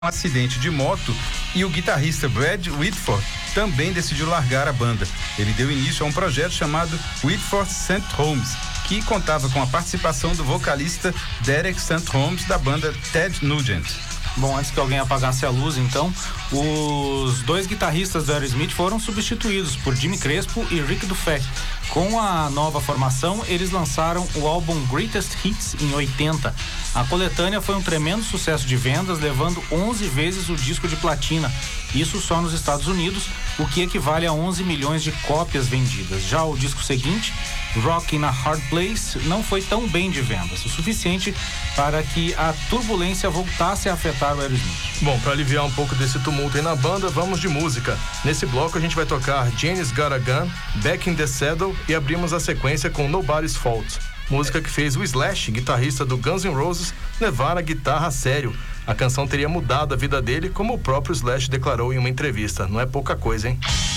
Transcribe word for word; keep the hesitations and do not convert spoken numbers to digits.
um acidente de moto e o guitarrista Brad Whitford também decidiu largar a banda. Ele deu início a um projeto chamado Whitford saint Holmes, que contava com a participação do vocalista Derek saint Holmes da banda Ted Nugent. Bom, antes que alguém apagasse a luz, então, os dois guitarristas do Aerosmith foram substituídos por Jimmy Crespo e Rick Dufay. Com a nova formação, eles lançaram o álbum Greatest Hits em oitenta. A coletânea foi um tremendo sucesso de vendas, levando onze vezes o disco de platina. Isso só nos Estados Unidos, o que equivale a onze milhões de cópias vendidas. Já o disco seguinte, Rock in a Hard Place, não foi tão bem de vendas, o suficiente para que a turbulência voltasse a afetar o Aerosmith. Bom, para aliviar um pouco desse tumulto aí na banda, vamos de música. Nesse bloco a gente vai tocar Janie's Got a Gun, Back in the Saddle e abrimos a sequência com Nobody's Fault. Música que fez o Slash, guitarrista do Guns N' Roses, levar a guitarra a sério. A canção teria mudado a vida dele, como o próprio Slash declarou em uma entrevista. Não é pouca coisa, hein?